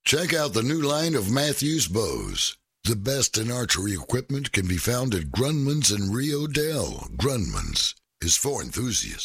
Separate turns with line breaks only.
Check out the new line of Matthews bows. The best in archery equipment can be found at Grunman's in Rio Dale. Grunman's is for enthusiasts.